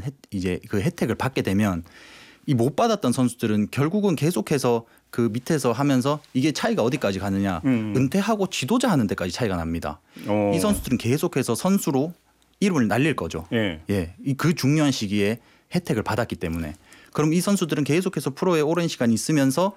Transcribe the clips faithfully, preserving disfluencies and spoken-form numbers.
혜, 이제 그 혜택을 받게 되면 이 못 받았던 선수들은 결국은 계속해서 그 밑에서 하면서 이게 차이가 어디까지 가느냐. 음. 은퇴하고 지도자 하는 데까지 차이가 납니다. 오. 이 선수들은 계속해서 선수로 이름을 날릴 거죠. 예. 예. 그 중요한 시기에 혜택을 받았기 때문에. 그럼 이 선수들은 계속해서 프로에 오랜 시간 있으면서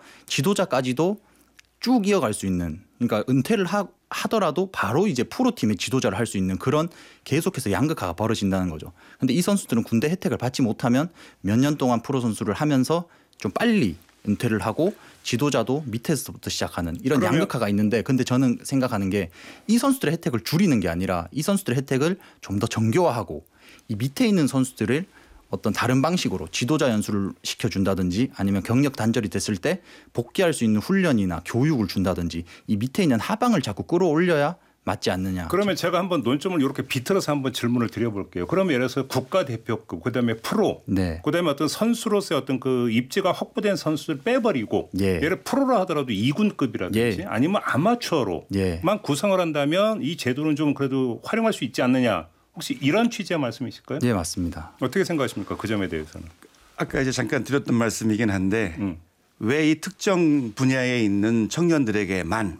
지도자까지도 쭉 이어갈 수 있는, 그러니까 은퇴를 하, 하더라도 바로 이제 프로팀의 지도자를 할 수 있는 그런 계속해서 양극화가 벌어진다는 거죠. 근데 이 선수들은 군대 혜택을 받지 못하면 몇 년 동안 프로 선수를 하면서 좀 빨리 은퇴를 하고 지도자도 밑에서부터 시작하는 이런 그러면... 양극화가 있는데, 근데 저는 생각하는 게 이 선수들의 혜택을 줄이는 게 아니라 이 선수들의 혜택을 좀 더 정교화하고 이 밑에 있는 선수들을 어떤 다른 방식으로 지도자 연수를 시켜준다든지 아니면 경력 단절이 됐을 때 복귀할 수 있는 훈련이나 교육을 준다든지 이 밑에 있는 하방을 자꾸 끌어올려야 맞지 않느냐. 그러면 제가 한번 논점을 이렇게 비틀어서 한번 질문을 드려볼게요. 그러면 예를 들어서 국가대표급, 그다음에 프로, 네. 그다음에 어떤 선수로서의 어떤 그 입지가 확보된 선수를 빼버리고 예. 예를 들어 프로로 하더라도 이 군급이라든지 예. 아니면 아마추어로만 예. 구성을 한다면 이 제도는 좀 그래도 활용할 수 있지 않느냐. 혹시 이런 취지의 말씀이실까요? 네, 맞습니다. 어떻게 생각하십니까? 그 점에 대해서는. 아까 이제 잠깐 드렸던 말씀이긴 한데 음. 왜 이 특정 분야에 있는 청년들에게만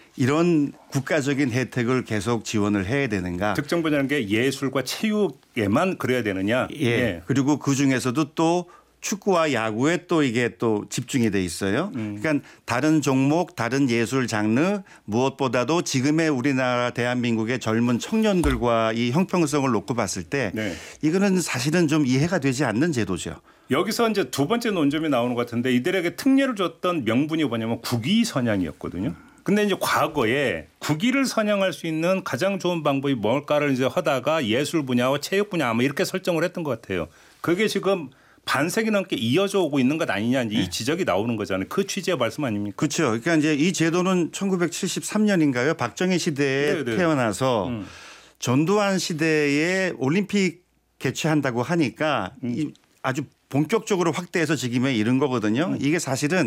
이런 국가적인 혜택을 계속 지원을 해야 되는가? 특정 분야라는 게 예술과 체육에만 그래야 되느냐? 예. 예. 그리고 그 중에서도 또 축구와 야구에 또 이게 또 집중이 돼 있어요. 음. 그러니까 다른 종목, 다른 예술 장르 무엇보다도 지금의 우리나라 대한민국의 젊은 청년들과 이 형평성을 놓고 봤을 때 네. 이거는 사실은 좀 이해가 되지 않는 제도죠. 여기서 이제 두 번째 논점이 나오는 것 같은데 이들에게 특례를 줬던 명분이 뭐냐면 국위 선양이었거든요. 근데 이제 과거에 국위를 선양할 수 있는 가장 좋은 방법이 뭘까를 이제 하다가 예술 분야와 체육 분야 아마 이렇게 설정을 했던 것 같아요. 그게 지금 반세기 넘게 이어져 오고 있는 것 아니냐 이제 네. 이 지적이 나오는 거잖아요. 그 취지의 말씀 아닙니까? 그렇죠. 그러니까 이제 이 제도는 천구백칠십삼 년인가요? 박정희 시대에 네네. 태어나서 음. 전두환 시대에 올림픽 개최한다고 하니까 음. 아주 본격적으로 확대해서 지금에 이른 거거든요. 음. 이게 사실은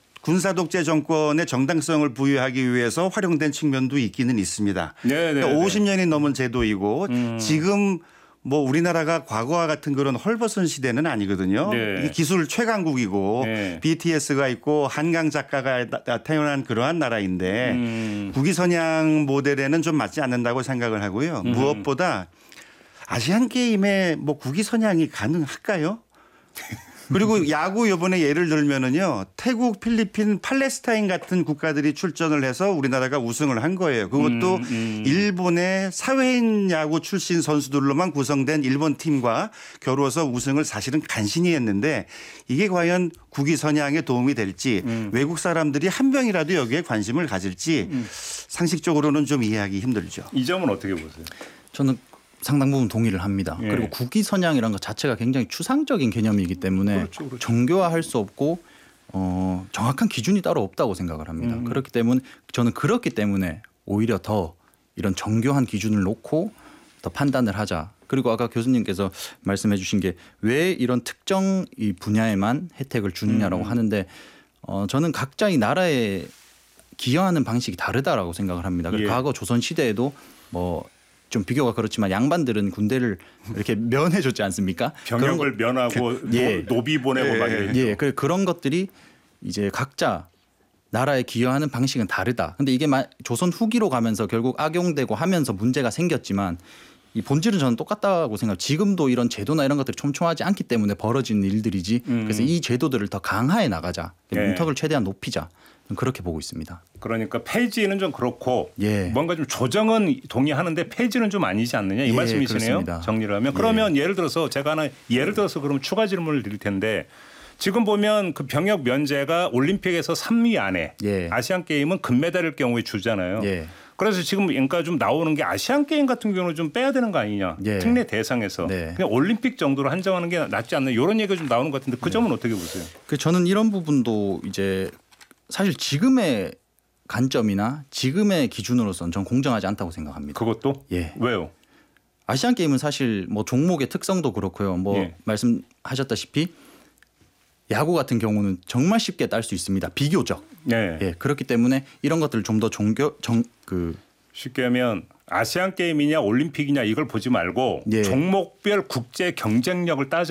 군사 독재 정권의 정당성을 부여하기 위해서 활용된 측면도 있기는 있습니다. 그러니까 오십 년이 넘은 제도이고 음. 지금 뭐 우리나라가 과거와 같은 그런 헐벗은 시대는 아니거든요. 네. 기술 최강국이고 네. 비티에스가 있고 한강 작가가 태어난 그러한 나라인데 음. 국위 선양 모델에는 좀 맞지 않는다고 생각을 하고요. 음. 무엇보다 아시안 게임에 뭐 국위 선양이 가능할까요? 그리고 야구 이번에 예를 들면은요. 태국, 필리핀, 팔레스타인 같은 국가들이 출전을 해서 우리나라가 우승을 한 거예요. 그것도 음, 음. 일본의 사회인 야구 출신 선수들로만 구성된 일본 팀과 겨루어서 우승을 사실은 간신히 했는데 이게 과연 국위 선양에 도움이 될지 음. 외국 사람들이 한 명이라도 여기에 관심을 가질지 음. 상식적으로는 좀 이해하기 힘들죠. 이 점은 어떻게 보세요? 저는 상당 부분 동의를 합니다. 예. 그리고 국위 선양이라는 것 자체가 굉장히 추상적인 개념이기 때문에 그렇죠, 그렇죠. 정교화할 수 없고 어, 정확한 기준이 따로 없다고 생각을 합니다. 음. 그렇기 때문에 저는 그렇기 때문에 오히려 더 이런 정교한 기준을 놓고 더 판단을 하자. 그리고 아까 교수님께서 말씀해 주신 게 왜 이런 특정 이 분야에만 혜택을 주느냐라고 음. 하는데 어, 저는 각자 이 나라에 기여하는 방식이 다르다라고 생각을 합니다. 예. 과거 조선 시대에도 뭐 좀 비교가 그렇지만 양반들은 군대를 이렇게 면해줬지 않습니까? 병역을 면하고 그, 예. 노비 보내고 예. 막 이랬죠. 예, 그 그런 것들이 이제 각자 나라에 기여하는 방식은 다르다. 근데 이게 조선 후기로 가면서 결국 악용되고 하면서 문제가 생겼지만 이 본질은 저는 똑같다고 생각해요. 지금도 이런 제도나 이런 것들이 촘촘하지 않기 때문에 벌어지는 일들이지. 음. 그래서 이 제도들을 더 강화해 나가자. 예. 문턱을 최대한 높이자. 그렇게 보고 있습니다. 그러니까 폐지는 좀 그렇고 예. 뭔가 좀 조정은 동의하는데 폐지는 좀 아니지 않느냐 이 예, 말씀이시네요. 그렇습니다. 정리를 하면. 그러면 예. 예를 들어서 제가 하나 예를 들어서 그럼 추가 질문을 드릴 텐데 지금 보면 그 병역 면제가 올림픽에서 삼 위 안에 예. 아시안 게임은 금메달일 경우에 주잖아요. 예. 그래서 지금 그러니까 좀 나오는 게 아시안 게임 같은 경우는 좀 빼야 되는 거 아니냐. 예. 특례 대상에서 네. 그냥 올림픽 정도로 한정하는 게 낫지 않나 이런 얘기가 좀 나오는 것 같은데 그 점은 네. 어떻게 보세요? 그 저는 이런 부분도 이제 사실 지금의 관점이나 지금의 기준으로서는 전 공정하지 않다고 생각합니다. 그것도? 예. 왜요? 아시안 게임은 사실 뭐 종목의 특성도 그렇고요. 뭐 예. 말씀하셨다시피 야구 같은 경우는 정말 쉽게 딸 수 있습니다. 비교적. 네. 예. 그렇기 때문에 이런 것들을 좀 더 종교 정 그 쉽게 하면 아시안 게임이냐 올림픽이냐 이걸 보지 말고 예. 종목별 국제 경쟁력을 따져